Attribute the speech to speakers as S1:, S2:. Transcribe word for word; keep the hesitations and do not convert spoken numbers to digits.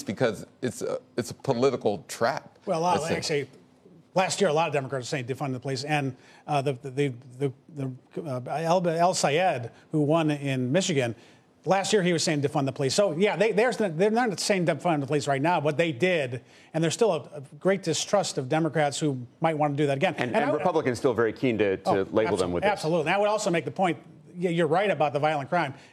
S1: because it's a, it's a political trap.
S2: Well, a lot of, actually, last year a lot of Democrats were saying defund the police, and uh, the the the, the uh, El, El Sayed, who won in Michigan. Last year, he was saying defund the police. So, yeah, they, they're, they're not saying defund the police right now, but they did. And there's still a, a great distrust of Democrats who might want to do that again.
S3: And,
S2: and,
S3: and
S2: I,
S3: Republicans still very keen to, to
S2: oh,
S3: label them with this.
S2: Absolutely. And I would also make the point, yeah, you're right about the violent crime.